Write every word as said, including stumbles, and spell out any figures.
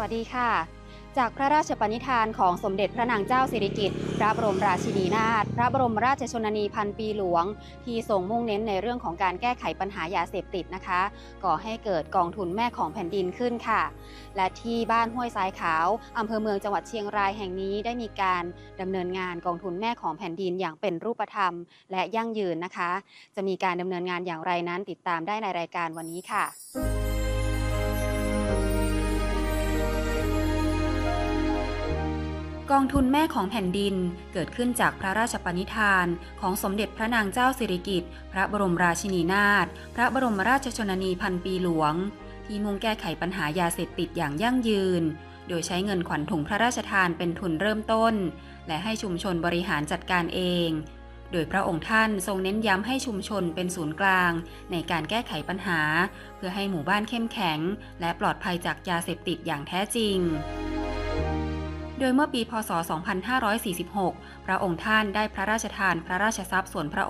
วัสดีค่ะจากพระราชปณิธานของสมเด็จพระนางเจ้าสิริกิติ์พระบรมราชินีนาถพระบรมราชชนนีพันปีหลวงที่ทรงมุ่งเน้นในเรื่องของการแก้ไขปัญหายาเสพติดนะคะก่อให้เกิดกองทุนแม่ของแผ่นดินขึ้นค่ะและที่บ้านห้วยทรายขาวอำเภอเมืองจังหวัดเชียงรายแห่งนี้ได้มีการดำเนินงานกองทุนแม่ของแผ่นดินอย่างเป็นรูปธรรมและยั่งยืนนะคะจะมีการดำเนินงานอย่างไรนั้นติดตามได้ในรายการวันนี้ค่ะกองทุนแม่ของแผ่นดินเกิดขึ้นจากพระราชปณิธานของสมเด็จพระนางเจ้าสิริกิติ์พระบรมราชินีนาถพระบรมราชชนนีพันปีหลวงที่มุ่งแก้ไขปัญหายาเสพติดอย่างยั่งยืนโดยใช้เงินขวัญถุงพระราชทานเป็นทุนเริ่มต้นและให้ชุมชนบริหารจัดการเองโดยพระองค์ท่านทรงเน้นย้ำให้ชุมชนเป็นศูนย์กลางในการแก้ไขปัญหาเพื่อให้หมู่บ้านเข้มแข็งและปลอดภัยจากยาเสพติดอย่างแท้จริงโดยเมื่อปีพ.ศ. สองพันห้าร้อยสี่สิบหก พระองค์ท่านได้พระราชทานพระราชทรัพย์ส่วนพระ